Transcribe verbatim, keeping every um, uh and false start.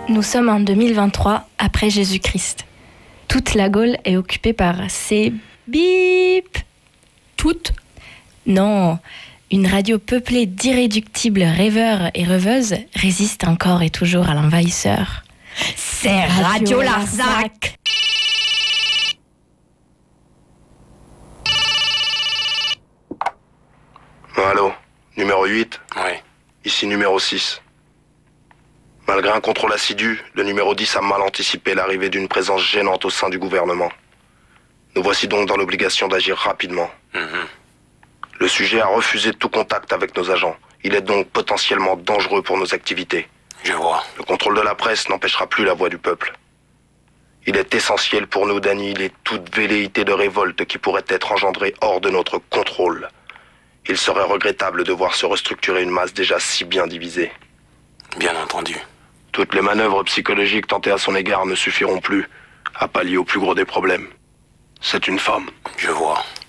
Nous sommes en deux mille vingt-trois, après Jésus-Christ. Toute la Gaule est occupée par ces bip. Toutes ? Non, une radio peuplée d'irréductibles rêveurs et rêveuses résiste encore et toujours à l'envahisseur. C'est Radio Larzac. Allô, numéro huit ? Oui. Ici numéro six. Malgré un contrôle assidu, le numéro dix a mal anticipé l'arrivée d'une présence gênante au sein du gouvernement. Nous voici donc dans l'obligation d'agir rapidement. Mm-hmm. Le sujet a refusé tout contact avec nos agents. Il est donc potentiellement dangereux pour nos activités. Je vois. Le contrôle de la presse n'empêchera plus la voix du peuple. Il est essentiel pour nous d'annihiler toute velléité de révolte qui pourrait être engendrée hors de notre contrôle. Il serait regrettable de voir se restructurer une masse déjà si bien divisée. Bien entendu. Toutes les manœuvres psychologiques tentées à son égard ne suffiront plus à pallier au plus gros des problèmes. C'est une femme. Je vois.